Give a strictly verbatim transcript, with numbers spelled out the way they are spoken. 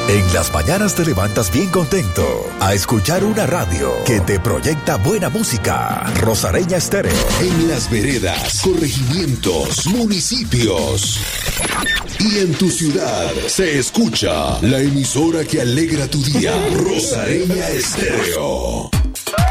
En las mañanas te levantas bien contento a escuchar una radio que te proyecta buena música. Rosareña Estéreo. En las veredas, corregimientos, municipios y en tu ciudad se escucha la emisora que alegra tu día. Rosareña Estéreo.